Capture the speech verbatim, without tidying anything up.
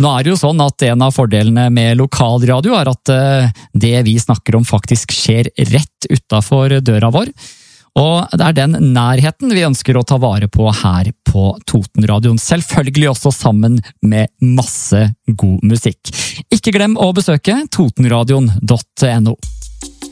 Nå er det jo sånn at en av fordelene med lokalradio er at det vi snakker om faktisk skjer rett utenfor døra vår. Og det er den nærheten vi ønsker å ta vare på her på Totenradioen. Selvfølgelig også sammen med masse god musikk. Ikke glem å besøke totenradion punktum no.